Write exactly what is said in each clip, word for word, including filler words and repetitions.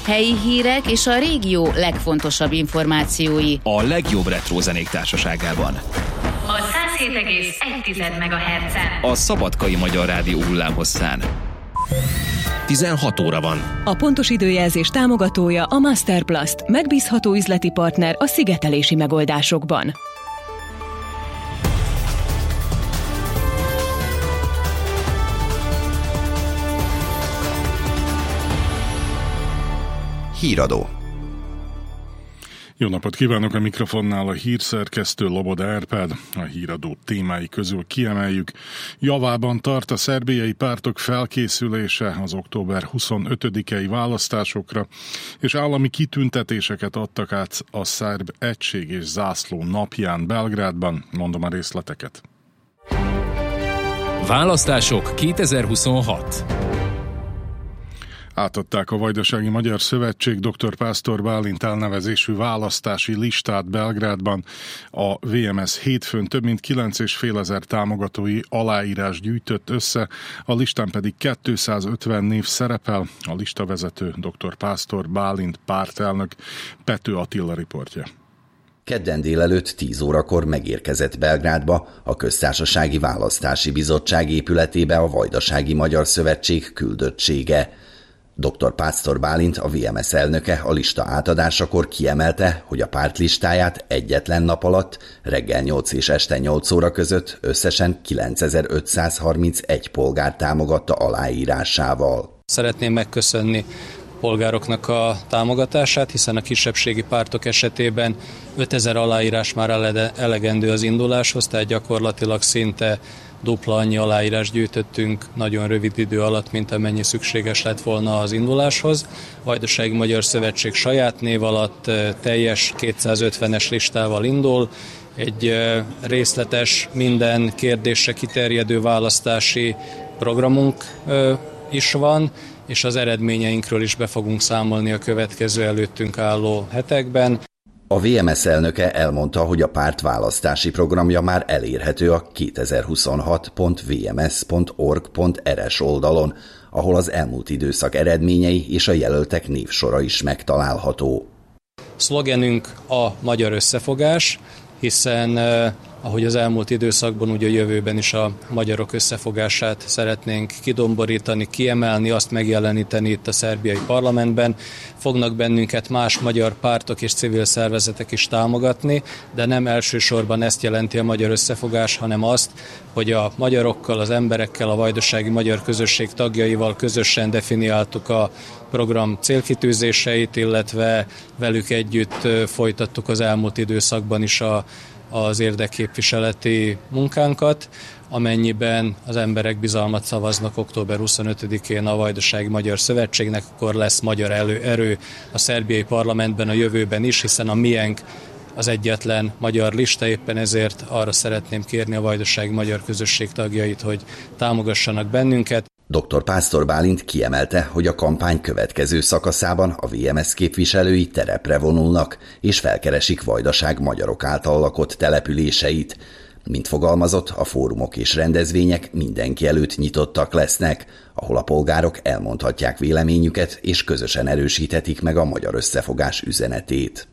helyi hírek és a régió legfontosabb információi. A legjobb retro zenék társaságában. A száz hét egész egy megahertzen. A Szabadkai Magyar Rádió hullámhosszán. tizenhat óra van. A pontos időjelzés támogatója a Masterplast, megbízható üzleti partner a szigetelési megoldásokban. Híradó. Jó napot kívánok, a mikrofonnál a hírszerkesztő Loboda Árpád. A híradó témái közül kiemeljük: javában tart a szerbiai pártok felkészülése az október huszonötödikei választásokra, és állami kitüntetéseket adtak át a szerb egység és zászló napján Belgrádban. Mondom a részleteket. Választások kétezer-huszonhat. Átadták a Vajdasági Magyar Szövetség dr. Pásztor Bálint elnevezésű választási listát Belgrádban. A vé em es hétfőn több mint kilenc és fél ezer támogatói aláírás gyűjtött össze, a listán pedig kétszázötven név szerepel. A listavezető dr. Pásztor Bálint pártelnök. Pető Attila riportja. Kedden délelőtt tíz órakor megérkezett Belgrádba, a Köztársasági Választási Bizottság épületébe a Vajdasági Magyar Szövetség küldöttsége. dr. Pásztor Bálint, a vé em es elnöke a lista átadásakor kiemelte, hogy a párt listáját egyetlen nap alatt, reggel nyolc és este nyolc óra között összesen kilencezer-ötszázharmincegy polgár támogatta aláírásával. Szeretném megköszönni polgároknak a támogatását, hiszen a kisebbségi pártok esetében ötezer aláírás már elegendő az induláshoz, tehát gyakorlatilag szinte dupla annyi aláírás gyűjtöttünk nagyon rövid idő alatt, mint amennyi szükséges lett volna az induláshoz. A Vajdasági Magyar Szövetség saját név alatt teljes kétszázötvenes listával indul, egy részletes, minden kérdésre kiterjedő választási programunk is van, és az eredményeinkről is be fogunk számolni a következő előttünk álló hetekben. A vé em es elnöke elmondta, hogy a párt választási programja már elérhető a kétezer-huszonhat pont vé em es pont org pont er es oldalon, ahol az elmúlt időszak eredményei és a jelöltek névsora is megtalálható. Szlogenünk a magyar összefogás, hiszen ahogy az elmúlt időszakban, úgy a jövőben is a magyarok összefogását szeretnénk kidomborítani, kiemelni, azt megjeleníteni itt a szerbiai parlamentben. Fognak bennünket más magyar pártok és civil szervezetek is támogatni, de nem elsősorban ezt jelenti a magyar összefogás, hanem azt, hogy a magyarokkal, az emberekkel, a vajdasági magyar közösség tagjaival közösen definiáltuk a program célkitűzéseit, illetve velük együtt folytattuk az elmúlt időszakban is a az érdekképviseleti munkánkat, amennyiben az emberek bizalmat szavaznak október huszonötödikén a Vajdasági Magyar Szövetségnek, akkor lesz magyar elő, erő a szerbiai parlamentben a jövőben is, hiszen a miénk az egyetlen magyar lista, éppen ezért arra szeretném kérni a Vajdasági Magyar Közösség tagjait, hogy támogassanak bennünket. dr. Pásztor Bálint kiemelte, hogy a kampány következő szakaszában a vé em es képviselői terepre vonulnak, és felkeresik Vajdaság magyarok által lakott településeit. Mint fogalmazott, a fórumok és rendezvények mindenki előtt nyitottak lesznek, ahol a polgárok elmondhatják véleményüket, és közösen erősíthetik meg a magyar összefogás üzenetét.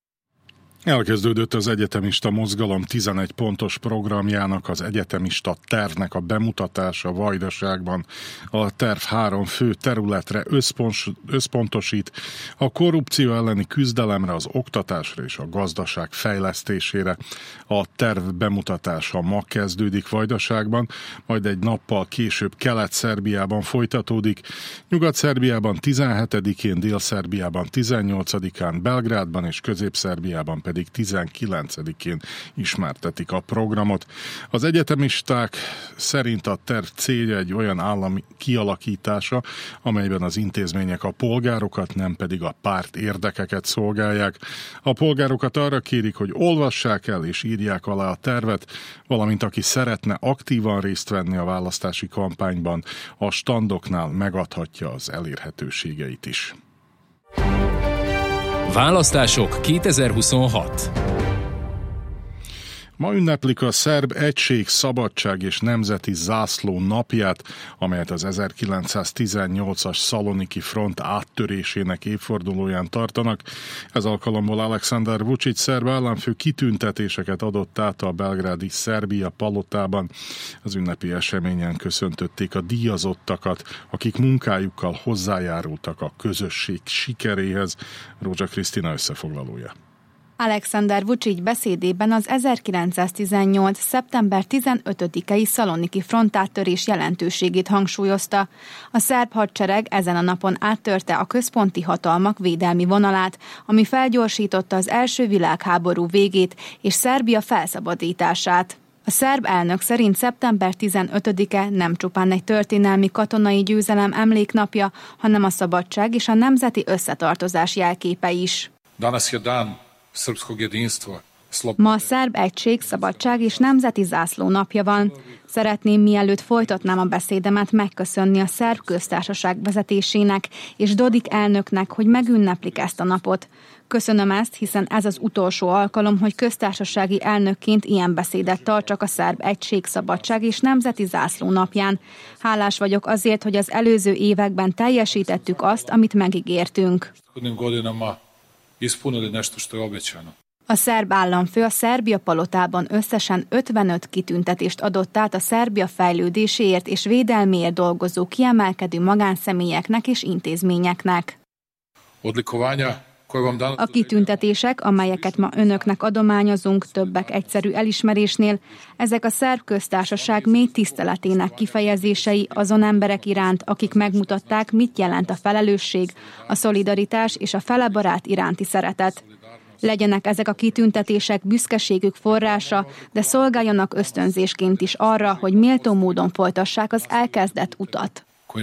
Elkezdődött az egyetemista mozgalom tizenegy pontos programjának, az egyetemista tervnek a bemutatása Vajdaságban. A terv három fő területre összpontosít: a korrupció elleni küzdelemre, az oktatásra és a gazdaság fejlesztésére. A terv bemutatása ma kezdődik Vajdaságban, majd egy nappal később Kelet-Szerbiában folytatódik, Nyugat-Szerbiában tizenhetedikén, Dél-Szerbiában tizennyolcadikán, Belgrádban és Közép-Szerbiában pedig tizenkilencedikén ismertetik a programot. Az egyetemisták szerint a terv célja egy olyan állam kialakítása, amelyben az intézmények a polgárokat, nem pedig a párt érdekeket szolgálják. A polgárokat arra kérik, hogy olvassák el és írják alá a tervet, valamint aki szeretne aktívan részt venni a választási kampányban, a standoknál megadhatja az elérhetőségeit is. Választások kétezer-huszonhat. Ma ünneplik a Szerb Egység, Szabadság és Nemzeti Zászló napját, amelyet az ezerkilencszáztizennyolcas Szaloniki Front áttörésének évfordulóján tartanak. Ez alkalommal Aleksandar Vučić szerb államfő kitüntetéseket adott át a belgrádi Szerbia palotában. Az ünnepi eseményen köszöntötték a díjazottakat, akik munkájukkal hozzájárultak a közösség sikeréhez. Rózsa Krisztina összefoglalója. Aleksandar Vučić beszédében az ezerkilencszáztizennyolc. szeptember tizenötödikei Szaloniki frontáttörés jelentőségét hangsúlyozta. A szerb hadsereg ezen a napon áttörte a központi hatalmak védelmi vonalát, ami felgyorsította az első világháború végét és Szerbia felszabadítását. A szerb elnök szerint szeptember tizenötödike nem csupán egy történelmi katonai győzelem emléknapja, hanem a szabadság és a nemzeti összetartozás jelképe is. Ma a Szerb Egység, Szabadság és Nemzeti Zászló napja van. Szeretném, mielőtt folytatnám a beszédemet, megköszönni a Szerb Köztársaság vezetésének és Dodik elnöknek, hogy megünneplik ezt a napot. Köszönöm ezt, hiszen ez az utolsó alkalom, hogy köztársasági elnökként ilyen beszédet tartsak a Szerb Egység, Szabadság és Nemzeti Zászló napján. Hálás vagyok azért, hogy az előző években teljesítettük azt, amit megígértünk. A szerb államfő a Szerbia palotában összesen ötvenöt kitüntetést adott át a Szerbia fejlődéséért és védelméért dolgozó kiemelkedő magánszemélyeknek és intézményeknek. A kitüntetések, amelyeket ma önöknek adományozunk többek egyszerű elismerésnél, ezek a Szerb Köztársaság mély tiszteletének kifejezései azon emberek iránt, akik megmutatták, mit jelent a felelősség, a szolidaritás és a felebarát iránti szeretet. Legyenek ezek a kitüntetések büszkeségük forrása, de szolgáljanak ösztönzésként is arra, hogy méltó módon folytassák az elkezdett utat.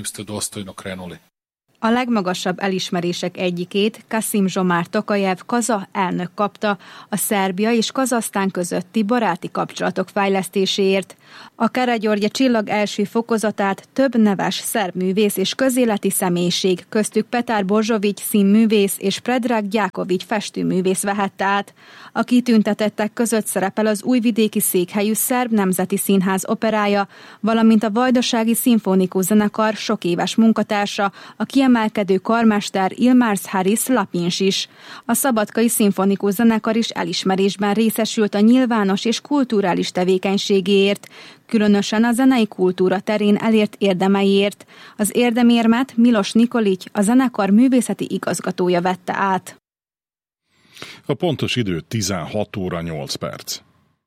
A legmagasabb elismerések egyikét Kasim Zsomár Tokajev kazah elnök kapta a Szerbia és Kazahsztán közötti baráti kapcsolatok fejlesztéséért. A Karagyorgye csillag első fokozatát több neves szerb művész és közéleti személyiség, köztük Petar Božović színművész és Predrag Gyáković festőművész vehette át. A kitüntetettek között szerepel az újvidéki székhelyű Szerb Nemzeti Színház operája, valamint a Vajdasági Szimfonikus Zenekar sok éves munkatársa, a kiemelkedő karmester Ilmars Haris Lapins is. A Szabadkai Szimfonikus Zenekar is elismerésben részesült a nyilvános és kulturális tevékenységéért, különösen a zenei kultúra terén elért érdemeiért. Az érdemérmet Milos Nikolić, a zenekar művészeti igazgatója vette át. A pontos idő tizenhat óra nyolc perc.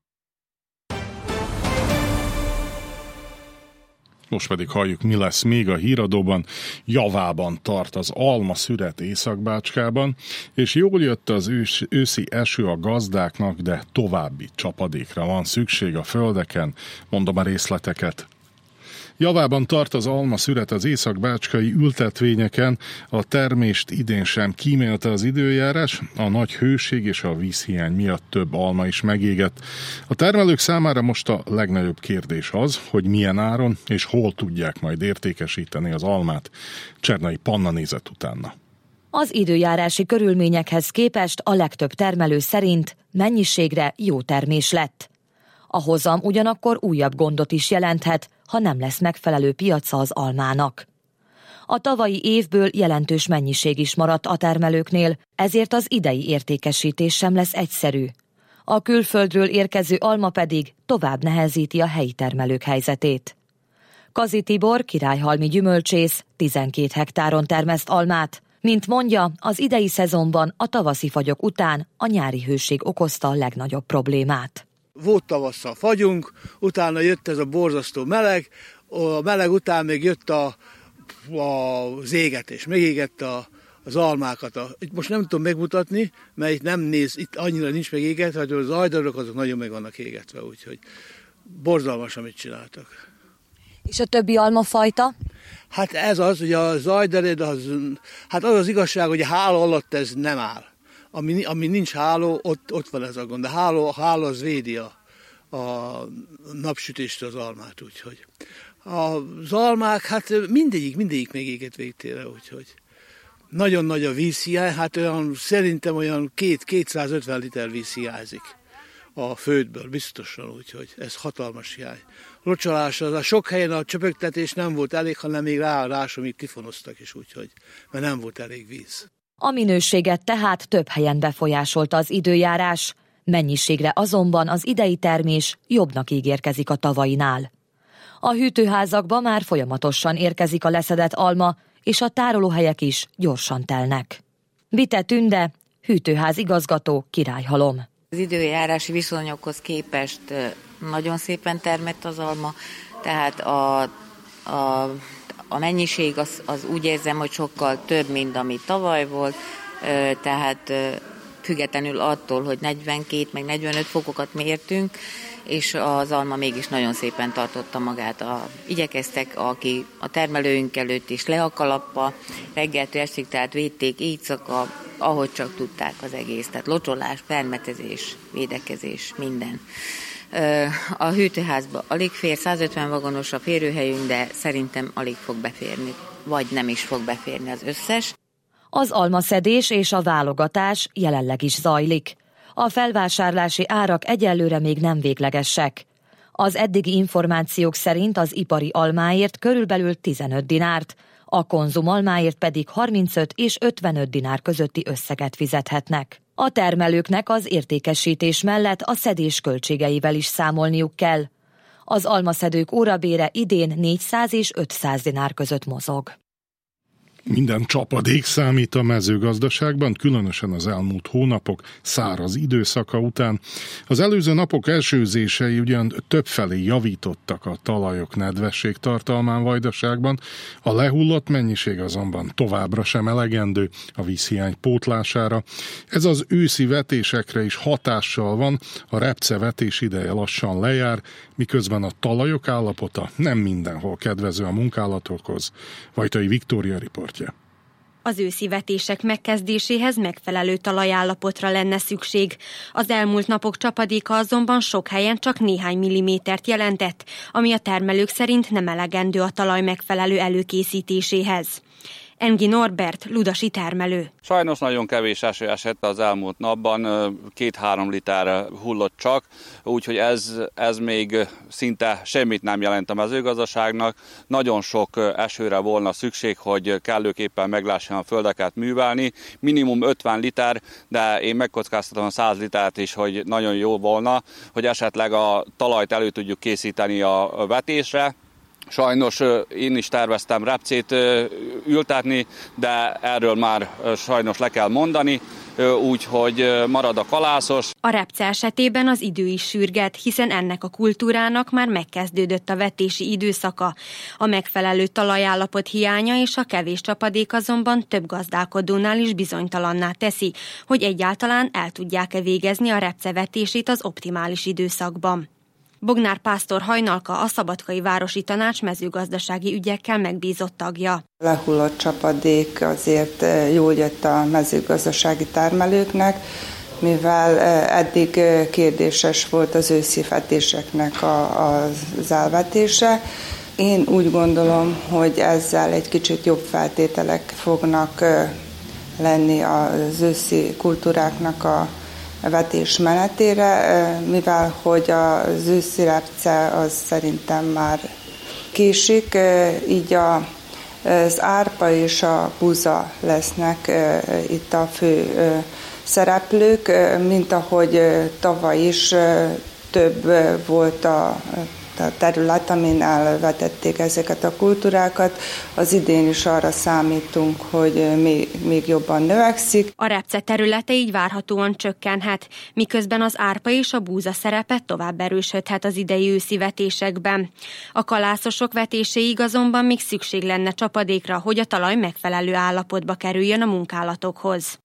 Most pedig halljuk, mi lesz még a híradóban. Javában tart az alma szüret Észak-Bácskában, és jól jött az ős, őszi eső a gazdáknak, de további csapadékra van szükség a földeken. Mondom a részleteket. Javában tart az alma szüret az észak-bácskai ültetvényeken, a termést idén sem kímélte az időjárás, a nagy hőség és a vízhiány miatt több alma is megégett. A termelők számára most a legnagyobb kérdés az, hogy milyen áron és hol tudják majd értékesíteni az almát. Csernai Panna nézett utána. Az időjárási körülményekhez képest a legtöbb termelő szerint mennyiségre jó termés lett. A hozam ugyanakkor újabb gondot is jelenthet, ha nem lesz megfelelő piaca az almának. A tavalyi évből jelentős mennyiség is maradt a termelőknél, ezért az idei értékesítés sem lesz egyszerű. A külföldről érkező alma pedig tovább nehezíti a helyi termelők helyzetét. Kazi Tibor, királyhalmi gyümölcsész, tizenkét hektáron termeszt almát. Mint mondja, az idei szezonban a tavaszi fagyok után a nyári hőség okozta a legnagyobb problémát. Volt tavasszal fagyunk, utána jött ez a borzasztó meleg, a meleg után még jött a, a, az égetés, megégette a, az almákat. A, itt most nem tudom megmutatni, mert itt nem néz, itt annyira nincs megégetve, hogy az ajdarok azok nagyon meg vannak égetve, úgyhogy borzalmas, amit csináltak. És a többi almafajta? Hát ez az, hogy az ajdared, az, hát az az igazság, hogy a háló alatt ez nem áll. Ami, ami nincs háló, ott, ott van ez a gond. A háló, a háló az védi a, a napsütést, az almát, úgyhogy. Az almák, hát mindegyik, mindegyik megégett végtére, úgyhogy. Nagyon nagy a vízhiány, hát olyan, szerintem olyan két, kétszázötven liter víz hiányzik a földből, biztosan, úgyhogy ez hatalmas hiány. Locsolás, az a sok helyen a csöpögtetés nem volt elég, hanem még ráadásul még kifonoztak is, úgyhogy, mert nem volt elég víz. A minőséget tehát több helyen befolyásolta az időjárás, mennyiségre azonban az idei termés jobbnak ígérkezik a tavainál. A hűtőházakba már folyamatosan érkezik a leszedett alma, és a tárolóhelyek is gyorsan telnek. Bite Tünde, hűtőház igazgató, Királyhalom. Az időjárási viszonyokhoz képest nagyon szépen termett az alma, tehát a, a, a mennyiség az, az úgy érzem, hogy sokkal több, mint ami tavaly volt, tehát függetlenül attól, hogy negyvenkét meg negyvenöt fokokat mértünk, és az alma mégis nagyon szépen tartotta magát. A, igyekeztek, aki a termelőink előtt is le a kalappa, reggeltől estig, tehát védték éjszaka, ahogy csak tudták az egész. Tehát locsolás, permetezés, védekezés, minden. A hűtőházba alig fér, százötven vagonos a férőhelyünk, de szerintem alig fog beférni, vagy nem is fog beférni az összes. Az almaszedés és a válogatás jelenleg is zajlik. A felvásárlási árak egyelőre még nem véglegesek. Az eddigi információk szerint az ipari almáért körülbelül tizenöt dinárt, a konzum almáért pedig harmincöt és ötvenöt dinár közötti összeget fizethetnek. A termelőknek az értékesítés mellett a szedés költségeivel is számolniuk kell. Az almaszedők órabére idén négyszáz és ötszáz dinár között mozog. Minden csapadék számít a mezőgazdaságban, különösen az elmúlt hónapok száraz időszaka után. Az előző napok esőzései ugyan többfelé javítottak a talajok nedvesség tartalmán Vajdaságban, a lehullott mennyiség azonban továbbra sem elegendő a vízhiány pótlására. Ez az őszi vetésekre is hatással van, a repcevetés ideje lassan lejár, miközben a talajok állapota nem mindenhol kedvező a munkálatokhoz. Vajtai Viktória riportja. Az őszi vetések megkezdéséhez megfelelő talajállapotra lenne szükség. Az elmúlt napok csapadéka azonban sok helyen csak néhány millimétert jelentett, ami a termelők szerint nem elegendő a talaj megfelelő előkészítéséhez. Engi Norbert, ludasi termelő. Sajnos nagyon kevés eső esett az elmúlt napban, két-három liter hullott csak, úgyhogy ez, ez még szinte semmit nem jelent a mezőgazdaságnak. Nagyon sok esőre volna szükség, hogy kellőképpen meg lehessen a földeket művelni. Minimum ötven liter, de én megkockáztatom a száz litert is, hogy nagyon jó volna, hogy esetleg a talajt elő tudjuk készíteni a vetésre. Sajnos én is terveztem repcét ültetni, de erről már sajnos le kell mondani, úgyhogy marad a kalászos. A repce esetében az idő is sürget, hiszen ennek a kultúrának már megkezdődött a vetési időszaka. A megfelelő talajállapot hiánya és a kevés csapadék azonban több gazdálkodónál is bizonytalanná teszi, hogy egyáltalán el tudják-e végezni a repcevetését az optimális időszakban. Bognár Pásztor Hajnalka, a Szabadkai Városi Tanács mezőgazdasági ügyekkel megbízott tagja. Lehullott csapadék azért jól jött a mezőgazdasági termelőknek, mivel eddig kérdéses volt az őszi vetéseknek az elvetése. Én úgy gondolom, hogy ezzel egy kicsit jobb feltételek fognak lenni az őszi kultúráknak a vetés menetére, mivel hogy az őszi repce az szerintem már késik, így a, az árpa és a búza lesznek itt a fő szereplők, mint ahogy tavaly is több volt a a terület, amin elvetették ezeket a kultúrákat. Az idén is arra számítunk, hogy még, még jobban növekszik. A repce területe így várhatóan csökkenhet, miközben az árpa és a búza szerepe tovább erősödhet az idei őszi vetésekben. A kalászosok vetéséig azonban még szükség lenne csapadékra, hogy a talaj megfelelő állapotba kerüljön a munkálatokhoz.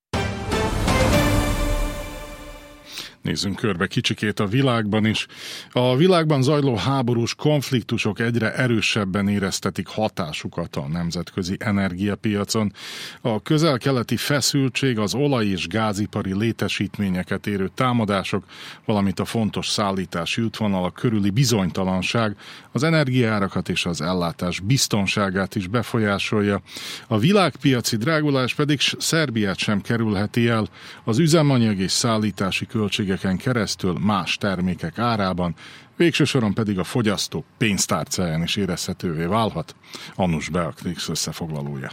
Nézzünk körbe kicsikét a világban is. A világban zajló háborús konfliktusok egyre erősebben éreztetik hatásukat a nemzetközi energiapiacon. A közel-keleti feszültség, az olaj- és gázipari létesítményeket érő támadások, valamint a fontos szállítási útvonalak körüli bizonytalanság az energiaárakat és az ellátás biztonságát is befolyásolja. A világpiaci drágulás pedig Szerbiát sem kerülheti el. Az üzemanyag és szállítási költségek költségeken keresztül más termékek árában, végső soron pedig a fogyasztó pénztárcáján is érezhetővé válhat. Annus Beatrix összefoglalója.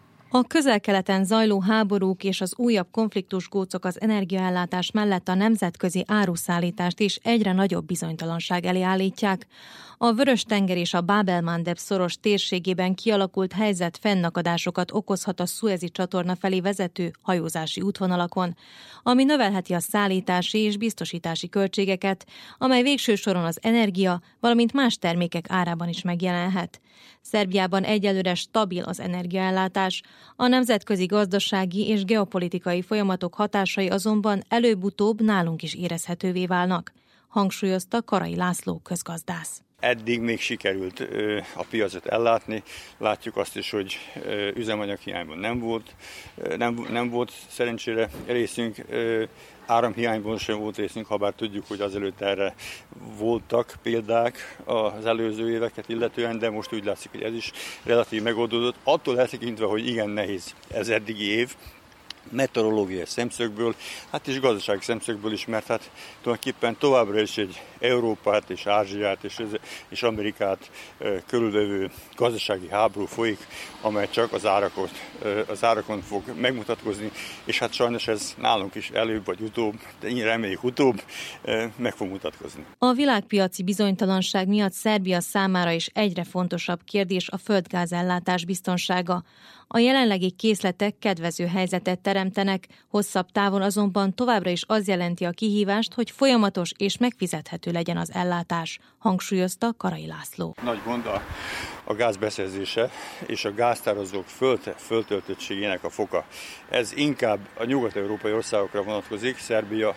A Közel-Keleten zajló háborúk és az újabb konfliktusgócok az energiaellátás mellett a nemzetközi áruszállítást is egyre nagyobb bizonytalanság elé állítják. A Vörös-tenger és a Báb-el-Mandeb szoros térségében kialakult helyzet fennakadásokat okozhat a Szuezi csatorna felé vezető hajózási útvonalakon, ami növelheti a szállítási és biztosítási költségeket, amely végső soron az energia, valamint más termékek árában is megjelenhet. Szerbiában egyelőre stabil az energiaellátás, a nemzetközi gazdasági és geopolitikai folyamatok hatásai azonban előbb-utóbb nálunk is érezhetővé válnak, hangsúlyozta Karai László közgazdász. Eddig még sikerült ö, a piacot ellátni. Látjuk azt is, hogy ö, üzemanyaghiányban nem volt, ö, nem, nem volt szerencsére részünk, ö, áramhiányban sem volt részünk, habár tudjuk, hogy azelőtt erre voltak példák az előző éveket illetően, de most úgy látszik, hogy ez is relatív megoldódott. Attól eltekintve, hogy igen nehéz ez eddigi év, meteorológiai szemszögből, hát és gazdasági szemszögből is, mert hát tulajdonképpen továbbra is egy Európát és Ázsiát és, és Amerikát e, körülvevő gazdasági háború folyik, amely csak az, árakot, e, az árakon fog megmutatkozni, és hát sajnos ez nálunk is előbb vagy utóbb, de én reméljük utóbb e, meg fog mutatkozni. A világpiaci bizonytalanság miatt Szerbia számára is egyre fontosabb kérdés a földgázellátás biztonsága. A jelenlegi készletek kedvező helyzetet teremtenek, hosszabb távon azonban továbbra is az jelenti a kihívást, hogy folyamatos és megfizethető legyen az ellátás, hangsúlyozta Karai László. Nagy gond a, a gáz beszerzése és a gáztározók fölt, föltöltöttségének a foka. Ez inkább a nyugat-európai országokra vonatkozik. Szerbia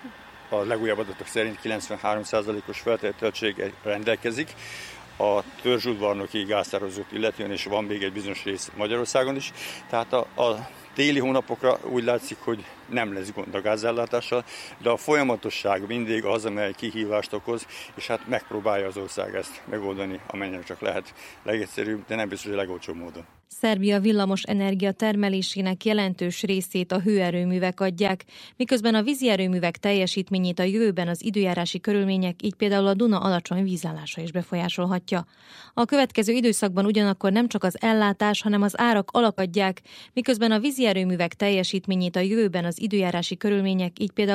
a legújabb adatok szerint kilencvenhárom százalékos feltöltöttséggel rendelkezik a törzsudvarnoki gáztározót illetően, és van még egy bizonyos rész Magyarországon is. Tehát a, a téli hónapokra úgy látszik, hogy nem lesz gond a gázellátással, de a folyamatosság mindig az, amely kihívást okoz, és hát megpróbálja az ország ezt megoldani, amennyire csak lehet legegyszerűbb, de nem biztos, hogy legolcsóbb módon. Szerbia villamos energia termelésének jelentős részét a hőerőművek adják, miközben a vízi erőművek teljesítményét a jövőben az időjárási körülmények, így például a Duna alacsony vízállása is befolyásolhatja. A következő időszakban ugyanakkor nem csak az ellátás, hanem az árak alakadják, miközben a vízi erőművek teljesítményét a jövőben az időjárási körülmények, így például